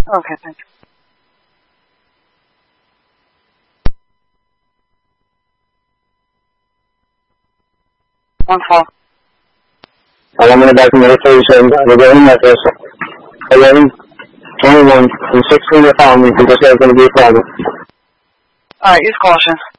Okay, thanks. On call. I'm going to back from the station. We're going at this 11, 21, and 16 are found me because there's going to be a problem. Alright, use caution.